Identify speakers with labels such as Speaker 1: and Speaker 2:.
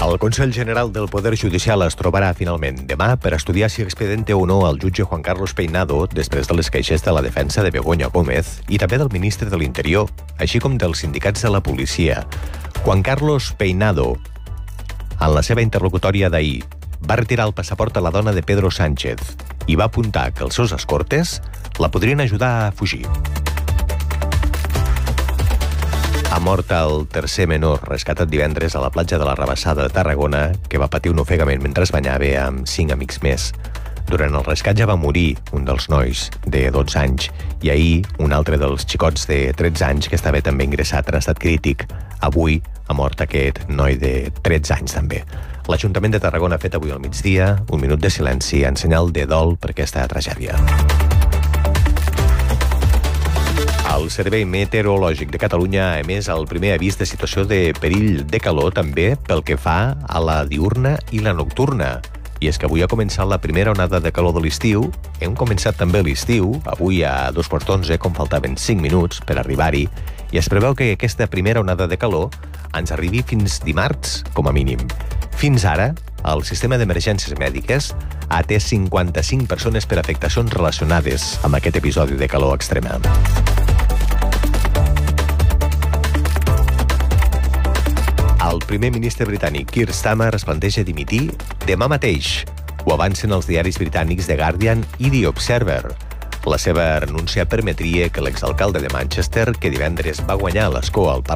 Speaker 1: El Consell General del Poder Judicial es trobarà finalment demà per estudiar si expediente o no al jutge Juan Carlos Peinado després de les queixes de la defensa de Begoña Gómez i també del ministre de l'Interior, així com dels sindicats de la policia. Juan Carlos Peinado, en la seva interlocutòria d'ahir, va retirar el passaport a la dona de Pedro Sánchez i va apuntar que els seus escortes la podrien ajudar a fugir. Ha mort el tercer menor, rescatat divendres a la platja de la Rabassada de Tarragona, que va patir un ofegament mentre es banyava amb 5 amics més. Durant el rescat ja va morir un dels nois, de 12 anys, i ahir un altre dels xicots de 13 anys que estava també ingressat en estat crític. Avui ha mort aquest noi de 13 anys també. L'Ajuntament de Tarragona ha fet avui al migdia un minut de silenci en senyal de dol per aquesta tragèdia. El Servei Meteorològic de Catalunya ha emès el primer avís de situació de perill de calor també pel que fa a la diurna i la nocturna. I és que avui ha començat la primera onada de calor de l'estiu. Hem començat també l'estiu, avui a 11:45, com faltaven 5 minuts per arribar-hi, i es preveu que aquesta primera onada de calor ens arribi fins dimarts, com a mínim. Fins ara, el sistema d'emergències mèdiques ha atès 55 persones per afectacions relacionades amb aquest episodi de calor extrema. El primer ministre britànic Keir Starmer es planteja dimitir demà mateix. Ho avancen els diaris britànics The Guardian i The Observer. La seva renúncia permetria que l'exalcalde de Manchester, que divendres va guanyar l'escó al